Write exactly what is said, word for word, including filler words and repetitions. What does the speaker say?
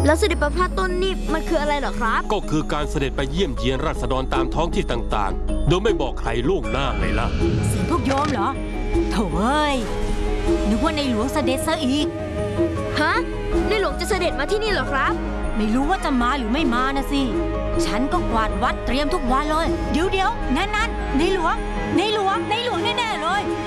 แล้วเสด็จประพาสต้นนี่มันคืออะไรเหรอครับก็คือการเสด็จไปเยี่ยมเยียนราษฎรตามท้องที่ต่างๆโดยไม่บอกใครล่วงหน้าไงล่ะสิพวกโยมเหรอโถ่เอ้ยนึกว่าในหลวงเสด็จซะอีกฮะในหลวงจะเสด็จมาที่นี่เหรอครับไม่รู้ว่าจะมาหรือไม่มานะสิฉันก็กวาดวัดเตรียมทุกวันเลยเดี๋ยวเดี๋ยวนั่นนั่นในหลวงในหลวงในหลวงแน่ๆเลย